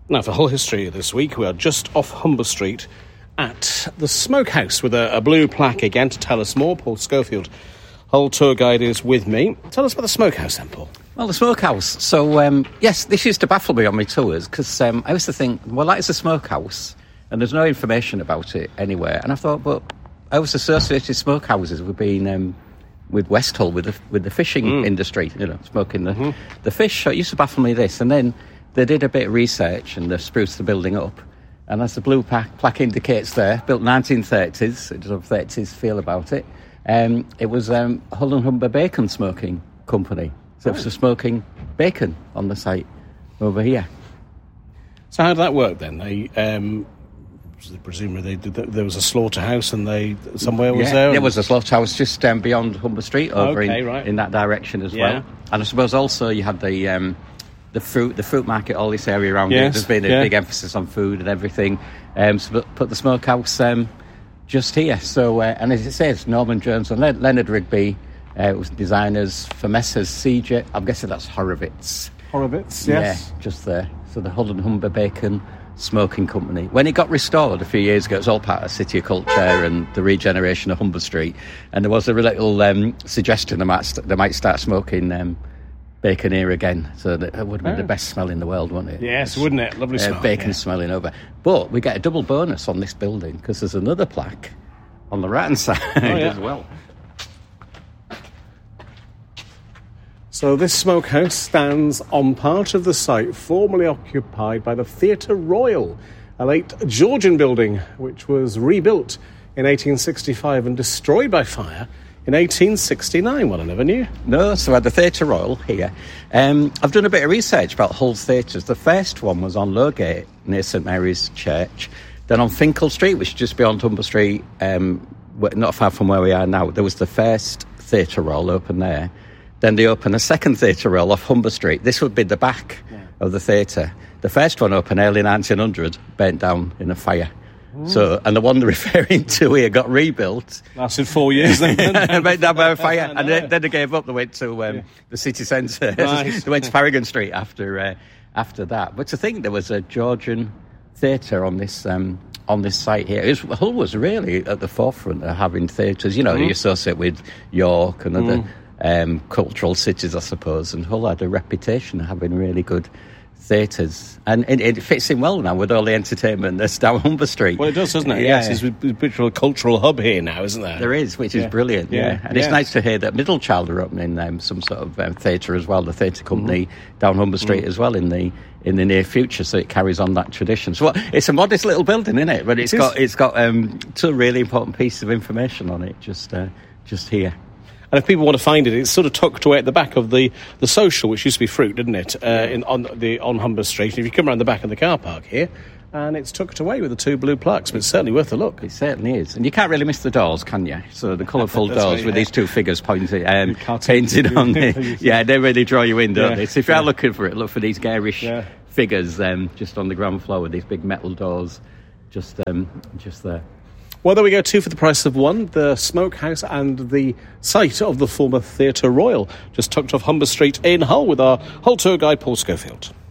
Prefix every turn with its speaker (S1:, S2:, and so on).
S1: Now, for Hull History this week, we are just off Humber Street at the Smokehouse with a blue plaque again to tell us more. Paul Schofield, Hull tour guide, is with me. Tell us about the Smokehouse then, Paul.
S2: Well, the Smokehouse. So, yes, this used to baffle me on my tours because I used to think, well, that is a smokehouse and there's no information about it anywhere. And I thought, but I was associated smokehouses with being with West Hull, with the fishing industry, smoking the fish. So it used to baffle me this. And then they did a bit of research and they spruced the building up. And as the blue plaque indicates there, built 1930s, it does have 30s feel about it. It was Hull and Humber Bacon Smoking Company. So it was smoking bacon on the site over here.
S1: So how did that work then? Presumably there was a slaughterhouse and somewhere was there?
S2: There was a slaughterhouse just beyond Humber Street over in that direction as well. And I suppose also you had the fruit market, all this area around it. There's been a big emphasis on food and everything. So put the smokehouse just here. So, and as it says, Norman Jones and Leonard Rigby was designers for Messrs. CJ. I'm guessing that's Horowitz.
S1: Horowitz, yes.
S2: Yeah, just there. So the Hull and Humber Bacon Smoking Company. When it got restored a few years ago, it was all part of City of Culture and the regeneration of Humber Street. And there was a little suggestion they might start smoking bacon here again, so that it would have been the best smell in the world, wouldn't it?
S1: Yes, wouldn't it? Lovely smell.
S2: Bacon smelling over. But we get a double bonus on this building because there's another plaque on the right-hand side as well.
S1: So this smokehouse stands on part of the site formerly occupied by the Theatre Royal, a late Georgian building which was rebuilt in 1865 and destroyed by fire in 1869. Well, I never knew.
S2: No, so at the Theatre Royal here. I've done a bit of research about Hull's theatres. The first one was on Lowgate, near St Mary's Church. Then on Finkel Street, which is just beyond Humber Street, not far from where we are now, there was the first Theatre Royal open there. Then they opened a second Theatre Royal off Humber Street. This would be the back of the theatre. The first one opened early 1900, burnt down in a fire. So, and the one they're referring to here got rebuilt.
S1: Lasted 4 years then.
S2: And made that by a fire. And then they gave up. They went to the city centre. Nice. They went to Farragon Street after that. But to think there was a Georgian theatre on this site here. Hull was really at the forefront of having theatres. You associate with York and other cultural cities, I suppose. And Hull had a reputation of having really good theatres, and it fits in well now with all the entertainment that's down Humber Street.
S1: Well, it does, doesn't it? Yeah. Yes, it's a bit of a cultural hub here now, isn't there?
S2: There is, which is brilliant. And it's nice to hear that Middlechild are opening some sort of theatre as well, the theatre company down Humber Street as well in the near future, so it carries on that tradition. So it's a modest little building, isn't it? But it's got two really important pieces of information on it just here.
S1: And if people want to find it, it's sort of tucked away at the back of the social, which used to be Fruit, didn't it? On Humber Street. And if you come around the back of the car park here, and it's tucked away with the two blue plaques, but it's certainly worth a look.
S2: It certainly is. And you can't really miss the doors, can you? So the colourful doors with these two figures painted on it. Yeah, they really draw you in, don't they? So if you are looking for it, look for these garish figures just on the ground floor with these big metal doors just there.
S1: Well, there we go, two for the price of one, the Smokehouse and the site of the former Theatre Royal, just tucked off Humber Street in Hull with our Hull tour guide, Paul Schofield.